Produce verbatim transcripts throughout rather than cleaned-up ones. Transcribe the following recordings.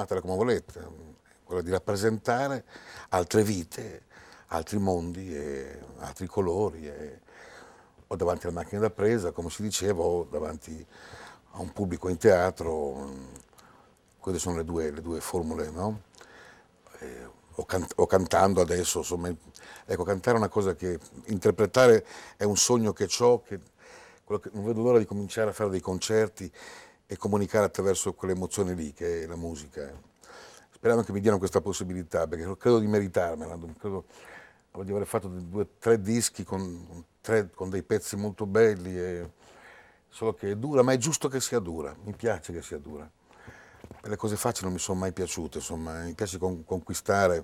chiamatela come volete, quella di rappresentare altre vite, altri mondi, e altri colori, e, o davanti alla macchina da presa, come si diceva, o davanti a un pubblico in teatro. Queste sono le due, le due formule, no? Eh, o, can- o cantando adesso, insomma, ecco, cantare è una cosa che, interpretare è un sogno che ho, che, quello che non vedo l'ora di cominciare a fare dei concerti e comunicare attraverso quelle emozioni lì, che è la musica. Sperando che mi diano questa possibilità, perché credo di meritarmela, credo di aver fatto due o tre dischi con, tre, con dei pezzi molto belli, e, solo che è dura, ma è giusto che sia dura, mi piace che sia dura. Le cose facili non mi sono mai piaciute, insomma, mi piace con, conquistare,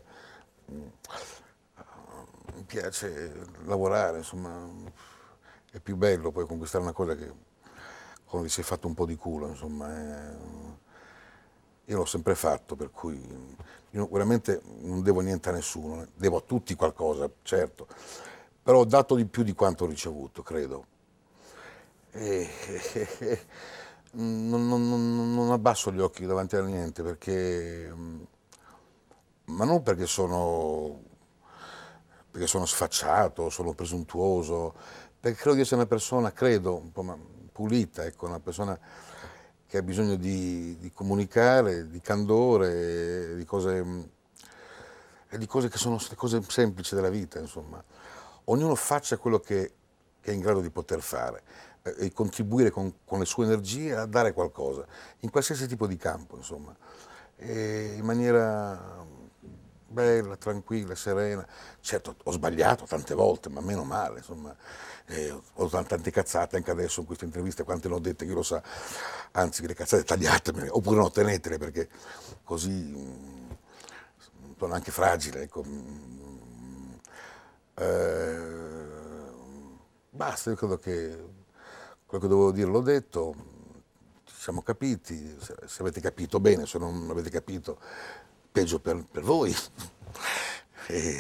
mi piace lavorare, insomma, è più bello poi conquistare una cosa che quando ti sei fatto un po' di culo, insomma. È, io l'ho sempre fatto, per cui io veramente non devo niente a nessuno, devo a tutti qualcosa, certo, però ho dato di più di quanto ho ricevuto, credo. E, e, e, non, non- non- non abbasso gli occhi davanti a niente, perché, ma non perché sono, perché sono sfacciato, sono presuntuoso, perché credo di essere una persona, credo, un po' ma- pulita, ecco, una persona che ha bisogno di, di comunicare, di candore, di cose, e di cose che sono le cose semplici della vita, insomma. Ognuno faccia quello che, che è in grado di poter fare, eh, e contribuire con, con le sue energie a dare qualcosa, in qualsiasi tipo di campo, insomma, e in maniera bella, tranquilla, serena. Certo, ho sbagliato tante volte, ma meno male, insomma. Eh, ho tante cazzate anche adesso in queste interviste, quante ne ho dette, chi lo sa. Anzi, le cazzate tagliatemele, oppure no, tenetele, perché così mh, sono anche fragile, ecco. Mm, eh, basta, io credo che quello che dovevo dire l'ho detto, ci siamo capiti, se, se avete capito bene, se non avete capito, peggio per, per voi. E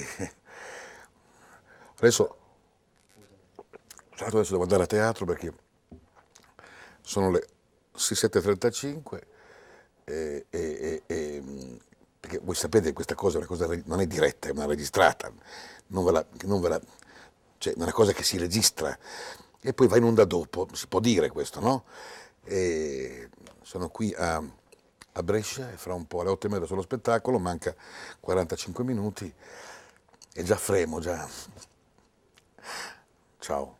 adesso, tra l'altro adesso devo andare a teatro perché sono le sette e trentacinque, e, e, e, e, perché voi sapete che questa cosa è una cosa, non è diretta, è una registrata, non ve la, non ve la, cioè è una cosa che si registra e poi va in onda dopo, si può dire questo, no? E sono qui a, a Brescia e fra un po' alle otto e mezza sullo spettacolo, manca quarantacinque minuti e già fremo, già. Ciao.